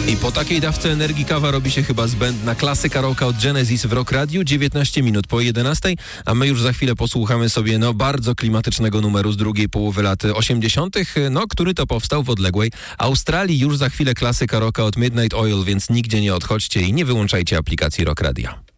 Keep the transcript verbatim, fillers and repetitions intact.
I po takiej dawce energii kawa robi się chyba zbędna. Klasyka rocka od Genesis w Rock Radiu, dziewiętnaście minut po jedenastej, a my już za chwilę posłuchamy sobie no bardzo klimatycznego numeru z drugiej połowy lat osiemdziesiątych, no który to powstał w odległej Australii. Już za chwilę klasyka rocka od Midnight Oil, więc nigdzie nie odchodźcie i nie wyłączajcie aplikacji Rock Radia.